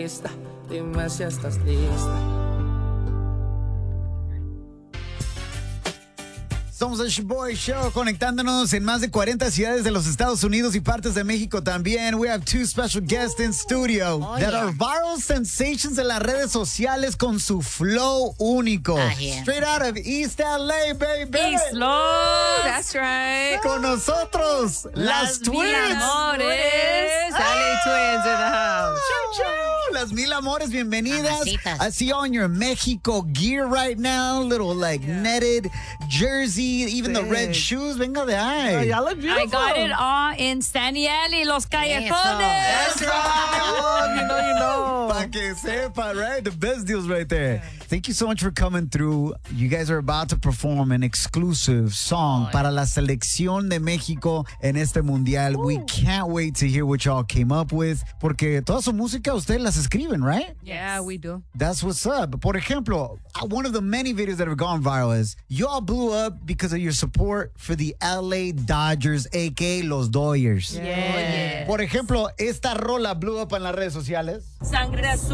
pista. Dime si estás lista. Somos el Boy Show, conectándonos en más de 40 ciudades de los Estados Unidos y partes de México también. We have two special guests in studio that are viral sensations en las redes sociales con su flow único. Straight out of East LA, baby. East Los, that's right. Con nosotros, las Twins. Mil Amores. LA Twins in the house. Las Mil Amores, bienvenidas. Mamacitas. I see you on your Mexico gear right now. Little netted jersey, even the red shoes. Venga de ahí. Y'all look beautiful. I got it all in Stanieli, Los Callejones. That's right. You know. Pa' que sepa, right? The best deals right there. Thank you so much for coming through. You guys are about to perform an exclusive song para la selección de México en este mundial. We can't wait to hear what y'all came up with. Porque toda su música ustedes las escriben, right? Yeah, we do. That's what's up. Por ejemplo, one of the many videos that have gone viral is y'all blew up because of your support for the LA Dodgers, a.k.a. Los Dodgers. Yeah. Por ejemplo, esta rola blew up en las redes sociales. Sangre azul.